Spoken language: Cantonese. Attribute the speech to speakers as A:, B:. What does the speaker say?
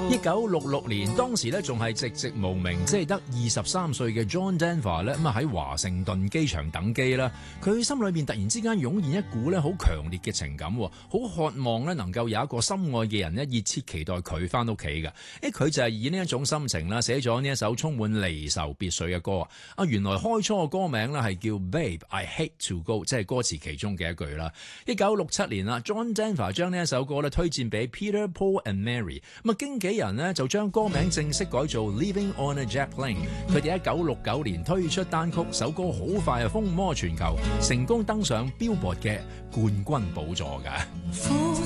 A: 1966年，當時咧仲係籍籍無名，即係得23歲嘅 John Denver 咧，咁啊喺華盛頓機場等機啦。佢心裏邊突然之間湧現一股咧好強烈嘅情感，好渴望咧能夠有一個心愛嘅人咧熱切期待佢翻屋企嘅。佢就係以呢一種心情啦，寫咗呢一首充滿離愁別緒嘅歌啊！原來開初嘅歌名咧係叫 Babe I Hate to Go， 即係歌詞其中嘅一句啦。1967年啦 ，John Denver 將呢一首歌咧推薦俾 Peter Paul and Mary， 咁啊經紀人呢就將歌名正式改做 Living on a Jet Plane。佢哋喺1969年推出單曲，首歌好快啊風靡全球，成功登上 Billboard 嘅冠軍寶座㗎。